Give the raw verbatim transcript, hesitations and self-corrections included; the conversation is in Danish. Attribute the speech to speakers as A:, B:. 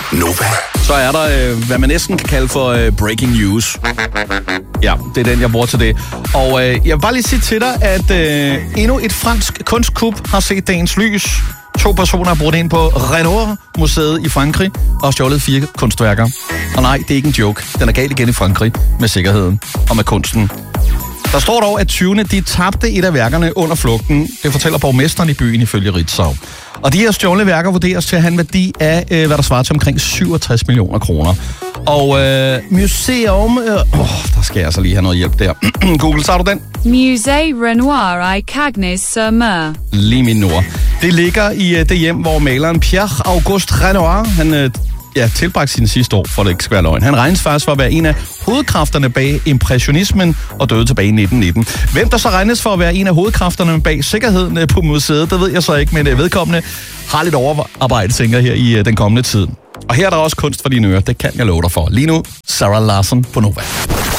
A: Nova.
B: Så er der, øh, hvad man næsten kan kalde for øh, breaking news. Ja, det er den, jeg bruger til det. Og øh, jeg vil bare lige sige til dig, at øh, endnu et fransk kunstkup har set dagens lys. To personer har brugt ind på Renoir-museet i Frankrig og stjålet fire kunstværker. Og nej, det er ikke en joke. Den er galt igen i Frankrig med sikkerheden og med kunsten. Der står dog, at tyvene de tabte et af værkerne under flugten. Det fortæller borgmesteren i byen ifølge Ritzau. Og de her stjålne værker vurderes til at have en værdi af, øh, hvad der svarer til omkring syvogtres millioner kroner. Og øh, museum... Øh, åh, der skal jeg altså lige have noget hjælp der. Google, så har du den?
C: Musée Renoir i Cagnes-sur-Mer.
B: Lige min nord. Det ligger i øh, det hjem, hvor maleren Pierre-Auguste Renoir, han... Øh, Ja, tilbragt sine sidste år, for det ikke skal være løgn. Han regnes faktisk for at være en af hovedkræfterne bag impressionismen og døde tilbage i nitten nitten. Hvem der så regnes for at være en af hovedkræfterne bag sikkerheden på museet, det ved jeg så ikke, men vedkommende har lidt overarbejde, tænker her i den kommende tid. Og her er der også kunst for dine ører, det kan jeg love dig for. Lige nu, Sarah Larsen på Nova.